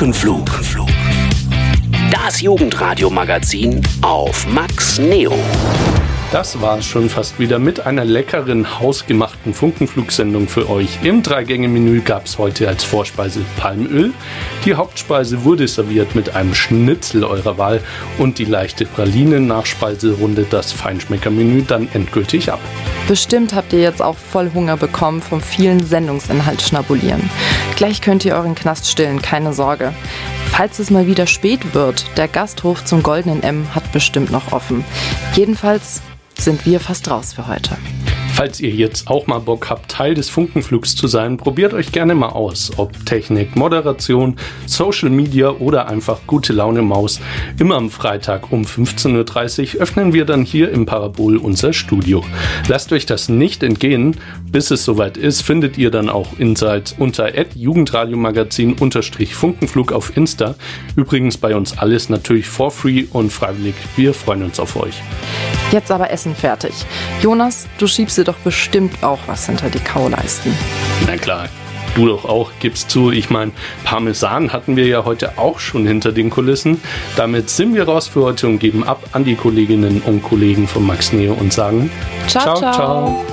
Funkenflug. Das Jugendradio-Magazin auf Max Neo. Das war es schon fast wieder mit einer leckeren, hausgemachten Funkenflug-Sendung für euch. Im 3-Gänge-Menü gab es heute als Vorspeise Palmöl. Die Hauptspeise wurde serviert mit einem Schnitzel eurer Wahl und die leichte Praline-Nachspeise rundet das Feinschmecker-Menü dann endgültig ab. Bestimmt habt ihr jetzt auch voll Hunger bekommen vom vielen Sendungsinhalt schnabulieren. Gleich könnt ihr euren Knast stillen, keine Sorge. Falls es mal wieder spät wird, der Gasthof zum Goldenen M hat bestimmt noch offen. Jedenfalls sind wir fast raus für heute. Falls ihr jetzt auch mal Bock habt, Teil des Funkenflugs zu sein, probiert euch gerne mal aus. Ob Technik, Moderation, Social Media oder einfach gute Laune Maus. Immer am Freitag um 15.30 Uhr öffnen wir dann hier im Parabol unser Studio. Lasst euch das nicht entgehen. Bis es soweit ist, findet ihr dann auch Insights unter @jugendradiomagazin_Funkenflug auf Insta. Übrigens bei uns alles natürlich for free und freiwillig. Wir freuen uns auf euch. Jetzt aber Essen fertig. Jonas, du schiebst dir doch bestimmt auch was hinter die Kauleisten. Na klar, du doch auch, gibst zu. Ich meine, Parmesan hatten wir ja heute auch schon hinter den Kulissen. Damit sind wir raus für heute und geben ab an die Kolleginnen und Kollegen von Max Neo und sagen Ciao, ciao.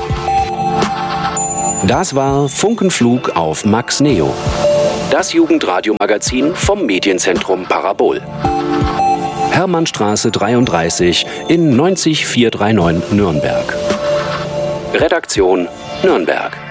Das war Funkenflug auf Max Neo. Das Jugendradio-Magazin vom Medienzentrum Parabol. Hermannstraße 33 in 90439 Nürnberg. Redaktion Nürnberg.